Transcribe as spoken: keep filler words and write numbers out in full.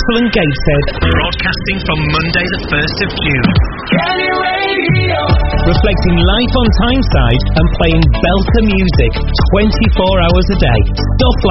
Castle and Gateshead. Broadcasting from Monday the first of June. Kenny Radio. Reflecting life on Tyneside and playing belter music twenty-four hours a day. Stuff